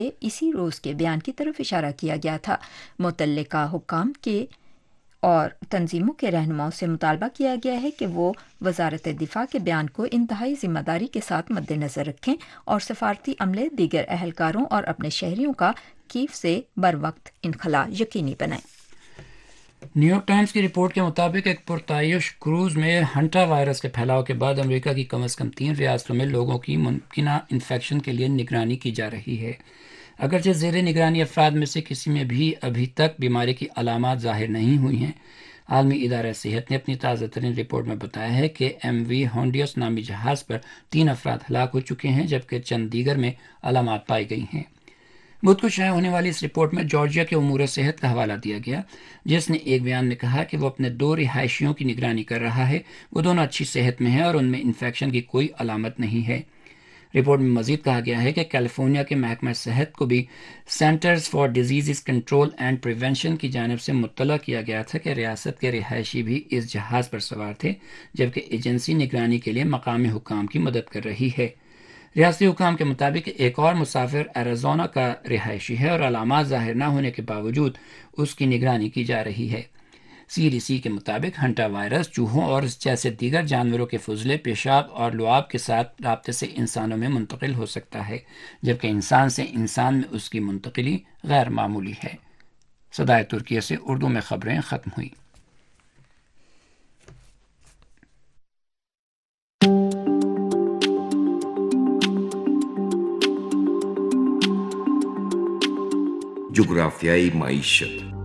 اسی روز کے بیان کی طرف اشارہ کیا گیا تھا۔ متعلقہ حکام کے اور تنظیموں کے رہنماؤں سے مطالبہ کیا گیا ہے کہ وہ وزارت دفاع کے بیان کو انتہائی ذمہ داری کے ساتھ مد نظر رکھیں اور سفارتی عملے، دیگر اہلکاروں اور اپنے شہریوں کا کیف سے بروقت انخلاء یقینی بنائیں۔ نیو یارک ٹائمز کی رپورٹ کے مطابق ایک پرتعیش کروز میں ہنٹا وائرس کے پھیلاؤ کے بعد امریکہ کی کم از کم 3 ریاستوں میں لوگوں کی ممکنہ انفیکشن کے لیے نگرانی کی جا رہی ہے۔ اگرچہ زیر نگرانی افراد میں سے کسی میں بھی ابھی تک بیماری کی علامات ظاہر نہیں ہوئی ہیں، عالمی ادارہ صحت نے اپنی تازہ ترین رپورٹ میں بتایا ہے کہ ایم وی ہونڈیوس نامی جہاز پر 3 افراد ہلاک ہو چکے ہیں، جبکہ چند دیگر میں علامات پائی گئی ہیں۔ بدھ کو شائع ہونے والی اس رپورٹ میں جارجیا کے امور صحت کا حوالہ دیا گیا، جس نے ایک بیان میں کہا کہ وہ اپنے 2 رہائشیوں کی نگرانی کر رہا ہے، وہ دونوں اچھی صحت میں ہیں اور ان میں انفیکشن کی کوئی علامت نہیں ہے۔ رپورٹ میں مزید کہا گیا ہے کہ کیلیفورنیا کے محکمہ صحت کو بھی centres for disease control and prevention کی جانب سے مطلع کیا گیا تھا کہ ریاست کے رہائشی بھی اس جہاز پر سوار تھے، جبکہ ایجنسی نگرانی کے لیے مقامی حکام کی مدد کر رہی ہے۔ ریاستی حکام کے مطابق ایک اور مسافر ایریزونا کا رہائشی ہے اور علامات ظاہر نہ ہونے کے باوجود اس کی نگرانی کی جا رہی ہے۔ سی ڈی سی کے مطابق ہنٹا وائرس چوہوں اور جیسے دیگر جانوروں کے فضلے، پیشاب اور لعاب کے ساتھ رابطے سے انسانوں میں منتقل ہو سکتا ہے، جبکہ انسان سے انسان میں اس کی منتقلی غیر معمولی ہے۔ صدائے ترکیہ سے اردو میں خبریں ختم ہوئیں۔ جغرافیائی معیشت